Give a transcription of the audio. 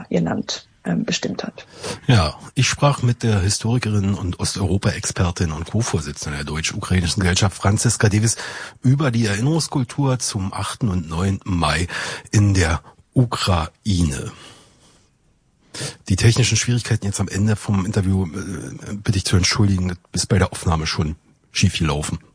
ihr Land bestimmt hat. Ja, ich sprach mit der Historikerin und Osteuropa-Expertin und Co-Vorsitzende der Deutsch-Ukrainischen Gesellschaft Franziska Davis über die Erinnerungskultur zum 8. und 9. Mai in der Ukraine. Die technischen Schwierigkeiten jetzt am Ende vom Interview bitte ich zu entschuldigen, ist bei der Aufnahme schon schief gelaufen.